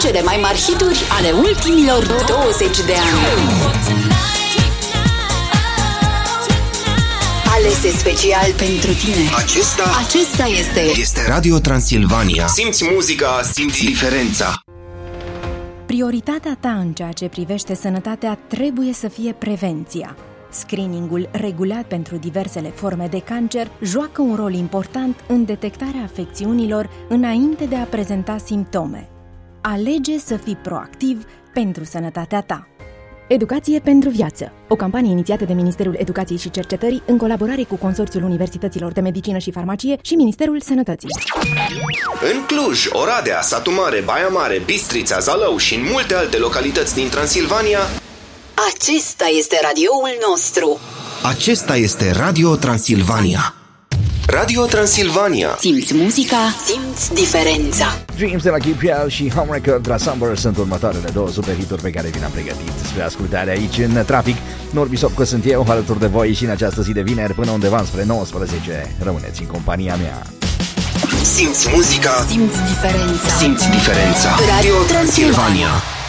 cele mai mari hituri ale ultimilor 20 de ani. Alese special pentru tine. Acesta este Radio Transilvania. Simți muzica, simți diferența. Prioritatea ta în ceea ce privește sănătatea trebuie să fie prevenția. Screeningul regulat pentru diversele forme de cancer joacă un rol important în detectarea afecțiunilor înainte de a prezenta simptome. Alege să fii proactiv pentru sănătatea ta. Educație pentru viață, o campanie inițiată de Ministerul Educației și Cercetării în colaborare cu Consorțiul Universităților de Medicină și Farmacie și Ministerul Sănătății. În Cluj, Oradea, Satu Mare, Baia Mare, Bistrița, Zalău și în multe alte localități din Transilvania, acesta este radioul nostru. Acesta este Radio Transilvania. Radio Transilvania. Simți muzica, simți diferența. Dreams de la Keep Real și Home Record la Summer sunt următoarele două superhituri pe care vi le-am pregătit spre ascultare aici în trafic. Norbi Sopcă sunt eu, alături de voi și în această zi de vineri până undeva spre 19. Rămâneți în compania mea. Simți muzica, simți diferența. Simți diferența. Radio Transilvania.